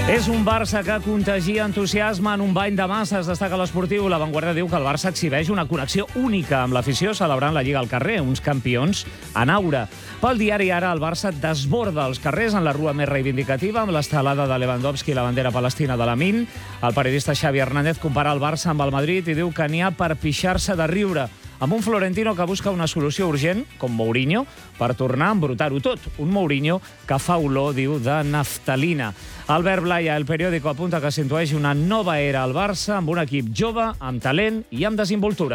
És un Barça que contagia entusiasme en un bany de masses, destaca l'Esportiu. La Vanguardia diu que el Barça exhibeix una connexió única amb l'afició celebrant la Lliga al carrer, uns campions en aura. Pel diari Ara, el Barça desborda els carrers en la rua més reivindicativa amb l'estelada de Lewandowski i la bandera palestina de l'Amin. El periodista Xavi Hernández compara el Barça amb el Madrid i diu que n'hi ha per pixar-se de riure, amb un Florentino que busca una solució urgent, com Mourinho, per tornar a embrutar-ho tot. Un Mourinho que fa olor, diu, de naftalina. Albert Blaya, El Periódico, apunta que s'intueix una nova era al Barça amb un equip jove, amb talent i amb desimboltura.